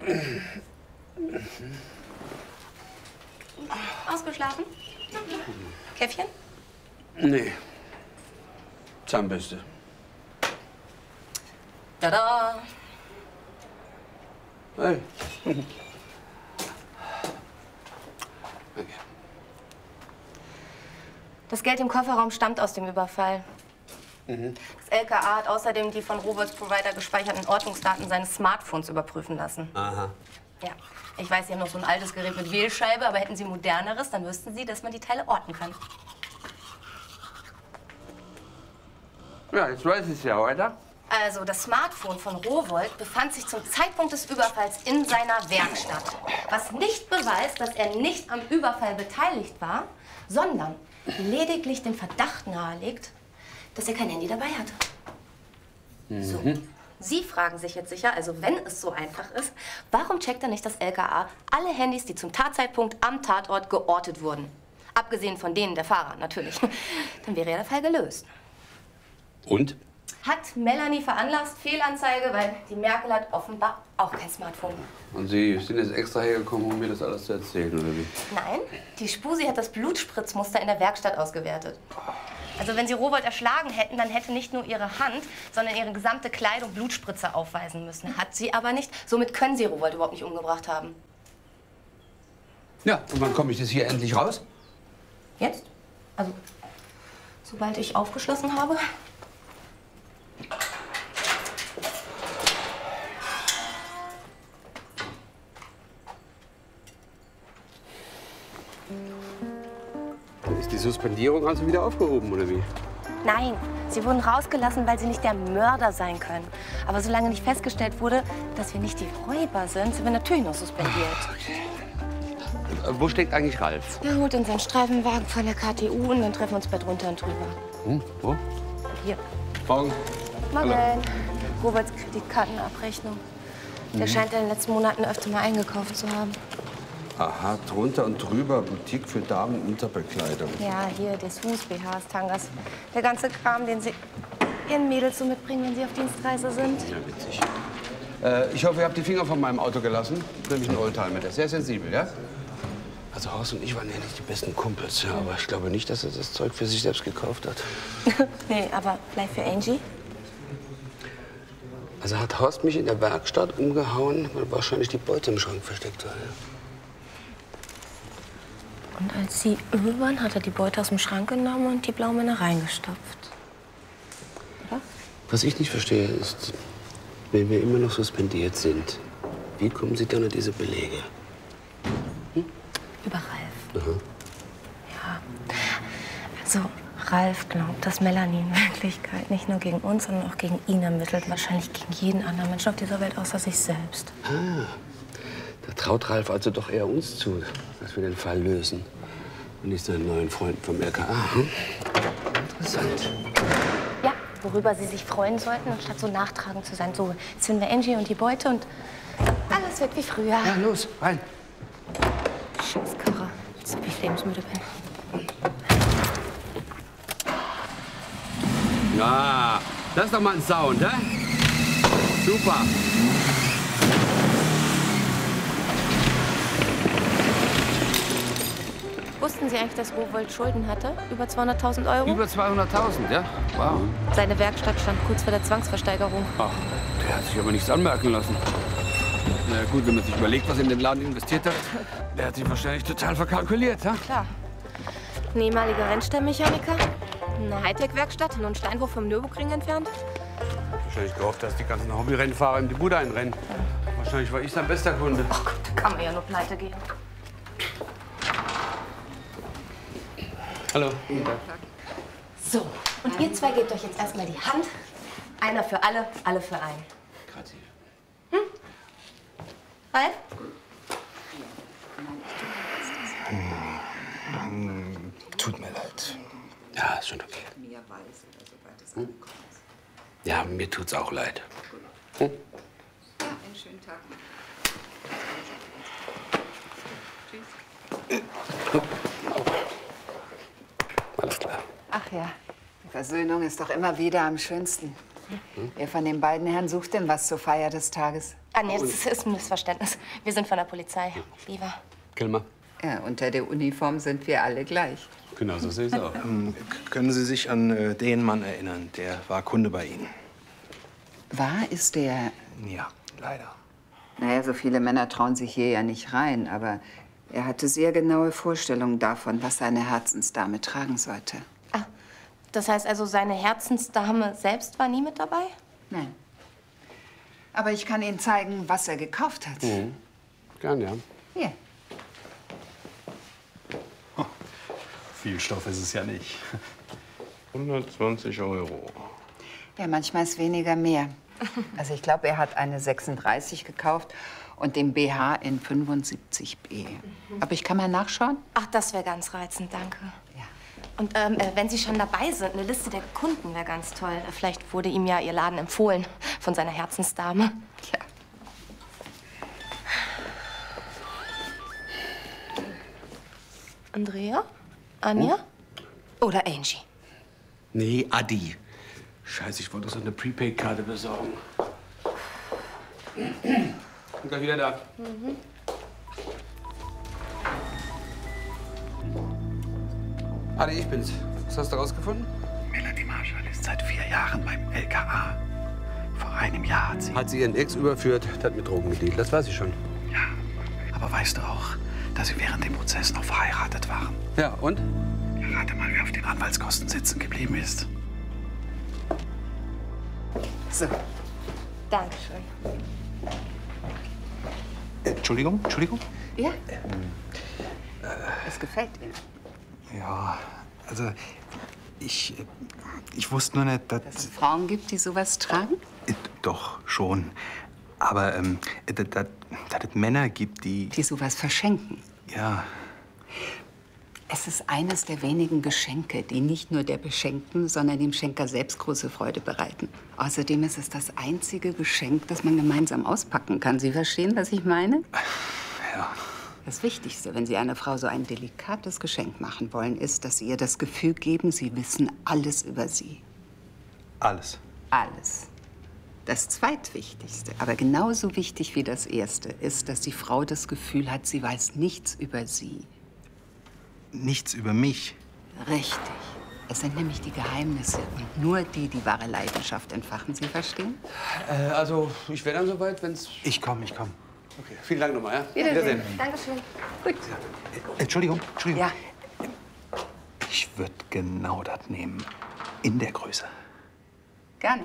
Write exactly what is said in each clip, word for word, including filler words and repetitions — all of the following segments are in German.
Ausgeschlafen? Käffchen? Nee. Zahnbürste. Tada! Hey. Danke. Das Geld im Kofferraum stammt aus dem Überfall. Mhm. Das L K A hat außerdem die von Roberts Provider gespeicherten Ortungsdaten seines Smartphones überprüfen lassen. Aha. Ja, ich weiß, Sie haben noch so ein altes Gerät mit Wählscheibe, aber hätten Sie moderneres, dann wüssten Sie, dass man die Teile orten kann. Ja, jetzt weiß ich es ja, oder? Also, das Smartphone von Rowohlt befand sich zum Zeitpunkt des Überfalls in seiner Werkstatt. Was nicht beweist, dass er nicht am Überfall beteiligt war, sondern lediglich den Verdacht nahelegt, dass er kein Handy dabei hatte. Mhm. So. Sie fragen sich jetzt sicher, also wenn es so einfach ist, warum checkt dann nicht das L K A alle Handys, die zum Tatzeitpunkt am Tatort geortet wurden? Abgesehen von denen der Fahrer, natürlich. Dann wäre ja der Fall gelöst. Und? Hat Melanie veranlasst, Fehlanzeige, weil die Merkel hat offenbar auch kein Smartphone. Und Sie sind jetzt extra hergekommen, um mir das alles zu erzählen, oder wie? Nein, die Spusi hat das Blutspritzmuster in der Werkstatt ausgewertet. Also wenn Sie Rowohlt erschlagen hätten, dann hätte nicht nur Ihre Hand, sondern Ihre gesamte Kleidung Blutspritze aufweisen müssen. Hat sie aber nicht. Somit können Sie Rowohlt überhaupt nicht umgebracht haben. Ja, und wann komme ich das hier endlich raus? Jetzt? Also, sobald ich aufgeschlossen habe. Ist die Suspendierung also wieder aufgehoben, oder wie? Nein, sie wurden rausgelassen, weil sie nicht der Mörder sein können. Aber solange nicht festgestellt wurde, dass wir nicht die Räuber sind, sind wir natürlich noch suspendiert. Äh, Wo steckt eigentlich Ralf? Er holt unseren Streifenwagen von der K T U und dann treffen wir uns bei drunter und drüber. Hm, wo? Hier. Morgen. Morgen. Hallo. Roberts Kreditkartenabrechnung. Der Mhm. scheint in den letzten Monaten öfter mal eingekauft zu haben. Aha, drunter und drüber Boutique für Damenunterbekleidung. Ja, hier Dessous, B Hs, Tangas. Der ganze Kram, den Sie Ihren Mädels so mitbringen, wenn Sie auf Dienstreise sind. Ja, witzig. Äh, ich hoffe, ihr habt die Finger von meinem Auto gelassen. Nämlich ein Oldtimer, der ist sehr sensibel, ja? Also Horst und ich waren ja nicht die besten Kumpels, ja, aber ich glaube nicht, dass er das Zeug für sich selbst gekauft hat. Nee, aber vielleicht für Angie? Also hat Horst mich in der Werkstatt umgehauen, weil wahrscheinlich die Beute im Schrank versteckt war. Ja. Und als Sie übel waren, hat er die Beute aus dem Schrank genommen und die Blaumänner reingestopft. Oder? Was ich nicht verstehe, ist, wenn wir immer noch suspendiert sind, wie kommen Sie dann an diese Belege? Hm? Über Ralf. Aha. Ja. Also, Ralf glaubt, dass Melanie in Wirklichkeit nicht nur gegen uns, sondern auch gegen ihn ermittelt. Wahrscheinlich gegen jeden anderen Menschen auf dieser Welt außer sich selbst. Ah, da traut Ralf also doch eher uns zu, dass wir den Fall lösen. Und nicht seinen neuen Freunden vom L K A. Hm? Interessant. Ja, worüber Sie sich freuen sollten, anstatt so nachtragend zu sein. So, jetzt finden wir Angie und die Beute und alles wird wie früher. Ja, los, rein. Scheiß Karre, als ob ich lebensmüde bin. Ja, das ist doch mal ein Sound, hä? Super. Wussten Sie eigentlich, dass Rowohlt Schulden hatte? Über zweihunderttausend Euro? Über zweihunderttausend, ja? Wow. Seine Werkstatt stand kurz vor der Zwangsversteigerung. Ach, der hat sich aber nichts anmerken lassen. Na gut, wenn man sich überlegt, was er in den Laden investiert hat, der hat sich wahrscheinlich total verkalkuliert, ha? Klar. Ein ehemaliger Rennstallmechaniker, eine Hightech-Werkstatt, nur ein Steinwurf vom Nürburgring entfernt. Wahrscheinlich gehofft, dass die ganzen Hobby-Rennfahrer ihm die Bude einrennen. Ja. Wahrscheinlich war ich sein bester Kunde. Ach Gott, da kann man ja nur pleite gehen. Hallo. So, und ihr zwei gebt euch jetzt erstmal die Hand. Einer für alle, alle für einen. Grazie. Hm? Ralf? Hm, tut mir leid. Ja, ist schon okay. Hm? Ja, mir tut's auch leid. Hm? Ja, einen schönen Tag. Tschüss. Alles klar. Ach ja, die Versöhnung ist doch immer wieder am schönsten. Wer von den beiden Herren sucht denn was zur Feier des Tages? Ah, nee, das ist ein Missverständnis. Wir sind von der Polizei. Lieber. Kilmer. Ja, unter der Uniform sind wir alle gleich. Genau, so sehe ich es auch. Ähm, können Sie sich an äh, den Mann erinnern? Der war Kunde bei Ihnen. War ist der... Ja, leider. Naja, so viele Männer trauen sich hier ja nicht rein, aber er hatte sehr genaue Vorstellungen davon, was seine Herzensdame tragen sollte. Ah, das heißt also, seine Herzensdame selbst war nie mit dabei? Nein. Aber ich kann Ihnen zeigen, was er gekauft hat. Mhm. Gern, ja. Hier. Oh, viel Stoff ist es ja nicht. hundertzwanzig Euro. Ja, manchmal ist weniger mehr. Also ich glaube, er hat eine sechsunddreißig gekauft und den B H in fünfundsiebzig B. Aber ich kann mal nachschauen. Ach, das wäre ganz reizend, danke. Ja. Und ähm, äh, wenn Sie schon dabei sind, eine Liste der Kunden wäre ganz toll. Vielleicht wurde ihm ja Ihr Laden empfohlen von seiner Herzensdame. Ja. Andrea? Anja? Oder Angie? Nee, Adi. Scheiße, ich wollte so eine Prepaid-Karte besorgen. Bin gleich wieder da. Mhm. Adi, ich bin's. Was hast du rausgefunden? Melanie Marshall ist seit vier Jahren beim L K A. Vor einem Jahr hat sie... Hat sie ihren Ex überführt, hat mit Drogen gedealt. Das weiß ich schon. Ja, aber weißt du auch, dass sie während dem Prozess noch verheiratet waren? Ja, und? Rate mal, wer auf den Anwaltskosten sitzen geblieben ist. So. Dankeschön. Äh, Entschuldigung, Entschuldigung? Ja? Es gefällt Ihnen. Ja, also ich, ich wusste nur nicht, dass... Dass es Frauen gibt, die sowas tragen? Äh, Doch, schon. Aber ähm, dass dass- dass es Männer gibt, die... Die sowas verschenken. Ja, Es ist eines der wenigen Geschenke, die nicht nur der Beschenkten, sondern dem Schenker selbst große Freude bereiten. Außerdem ist es das einzige Geschenk, das man gemeinsam auspacken kann. Sie verstehen, was ich meine? ja. Das Wichtigste, wenn Sie einer Frau so ein delikates Geschenk machen wollen, ist, dass Sie ihr das Gefühl geben, Sie wissen alles über sie. Alles. Alles. Das Zweitwichtigste, aber genauso wichtig wie das Erste, ist, dass die Frau das Gefühl hat, sie weiß nichts über sie. Nichts über mich. Richtig. Es sind nämlich die Geheimnisse und nur die, die wahre Leidenschaft entfachen. Sie verstehen? Äh, also, ich wäre dann soweit, wenn's... Ich komm, ich komm. Okay, vielen Dank nochmal, ja? Wiedersehen. Dankeschön. Gut. Äh, Entschuldigung, Entschuldigung. Ja. Ich würde genau das nehmen. In der Größe. Gerne.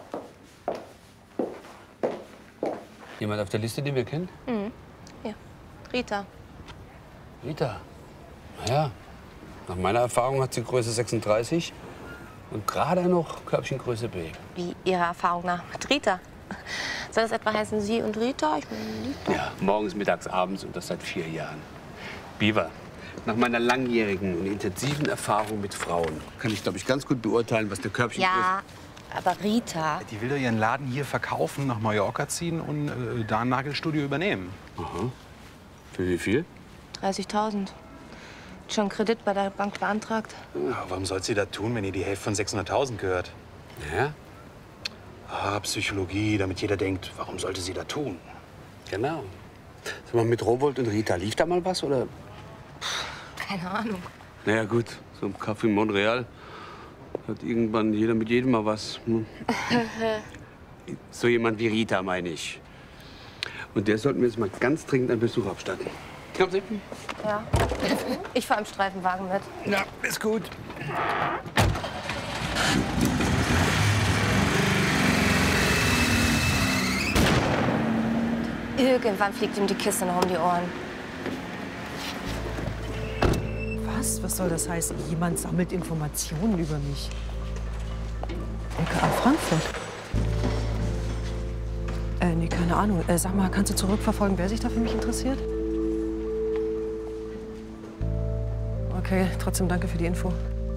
Jemand auf der Liste, den wir kennen? Mhm. Ja. Rita. Rita. Naja, nach meiner Erfahrung hat sie Größe sechsunddreißig und gerade noch Körbchengröße B. Wie Ihrer Erfahrung nach mit Rita? Soll das etwa heißen, Sie und Rita? Ich bin Rita. Ja, morgens, mittags, abends und das seit vier Jahren. Biber, nach meiner langjährigen und intensiven Erfahrung mit Frauen kann ich, glaube ich, ganz gut beurteilen, was der Körbchen Ja, aber Rita. Die will doch ihren Laden hier verkaufen, nach Mallorca ziehen und äh, da ein Nagelstudio übernehmen. Aha. Für wie viel? dreißigtausend. Schon Kredit bei der Bank beantragt. Ja, warum soll sie das tun, wenn ihr die Hälfte von sechshunderttausend gehört? Ja, Ah, Psychologie, damit jeder denkt, warum sollte sie das tun? genau. Sag mal, mit Rowold und Rita, lief da mal was, oder? Keine Ahnung. Naja, gut, so im Café Montreal hat irgendwann jeder mit jedem mal was. Hm? So jemand wie Rita, meine ich. Und der sollten wir jetzt mal ganz dringend einen Besuch abstatten. Kommen Sie? Ja. Ich fahre im Streifenwagen mit. Ja, ist gut. Irgendwann fliegt ihm die Kiste noch um die Ohren. Was? Was soll das heißen? Jemand sammelt Informationen über mich. L K A Frankfurt? Äh, nee, keine Ahnung. Äh, sag mal, kannst du zurückverfolgen, wer sich da für mich interessiert? Okay, trotzdem danke für die Info.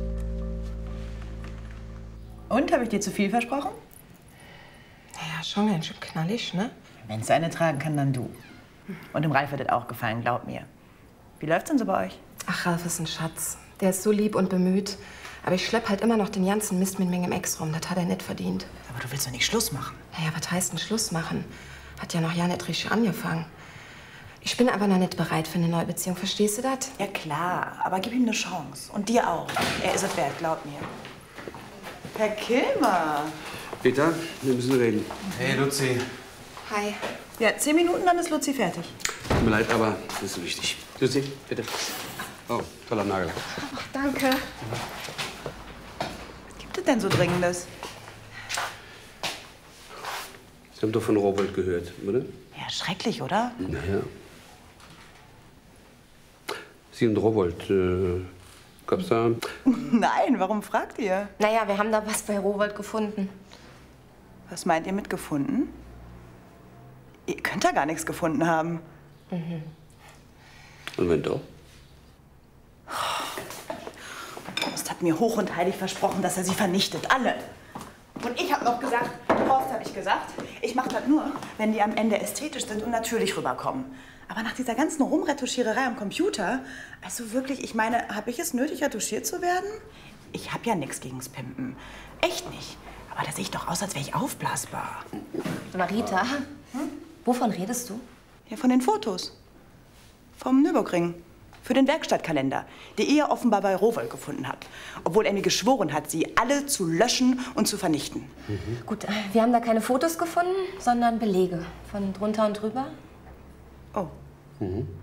Und, habe ich dir zu viel versprochen? Naja, schon ganz schön knallig, ne? Wenn es eine tragen kann, dann du. Und dem Ralf wird das auch gefallen, glaub mir. Wie läuft's denn so bei euch? Ach, Ralf ist ein Schatz. Der ist so lieb und bemüht. Aber ich schlepp halt immer noch den ganzen Mist mit meinem Ex rum. Das hat er nicht verdient. Aber du willst doch nicht Schluss machen. Naja, was heißt denn Schluss machen? Hat ja noch ja nicht richtig angefangen. Ich bin aber noch nicht bereit für eine neue Beziehung, verstehst du das? Ja klar, aber gib ihm eine Chance. Und dir auch. Er ist es wert, glaub mir. Herr Kilmer. Rita, wir müssen reden. Hey, Luzi. Hi. Ja, zehn Minuten, dann ist Luzi fertig. Tut mir leid, aber das ist so wichtig. Lucy, bitte. Oh, toller Nagel. Ach, danke. Was gibt es denn so Dringendes? Sie haben doch von Rowohlt gehört, oder? Ja, schrecklich, oder? Naja. Sie und Rowohlt, äh, gab's da... Nein, warum fragt ihr? Naja, wir haben da was bei Rowohlt gefunden. Was meint ihr mit gefunden? Ihr könnt da gar nichts gefunden haben. Mhm. Und wenn doch? Horst hat mir hoch und heilig versprochen, dass er sie vernichtet. Alle. Und ich habe noch gesagt, Horst habe ich gesagt, ich mache das nur, wenn die am Ende ästhetisch sind und natürlich rüberkommen. Aber nach dieser ganzen Rumretuschiererei am Computer, also wirklich, ich meine, habe ich es nötig, retuschiert zu werden? Ich habe ja nichts gegens Pimpen. Echt nicht. Aber da sehe ich doch aus, als wäre ich aufblasbar. Marita, hm? Wovon redest du? Ja, von den Fotos. Vom Nürburgring. Für den Werkstattkalender, die ihr offenbar bei Rowohlt gefunden habt. Obwohl er mir geschworen hat, sie alle zu löschen und zu vernichten. Mhm. Gut, wir haben da keine Fotos gefunden, sondern Belege. Von drunter und drüber. Oh. Mhm.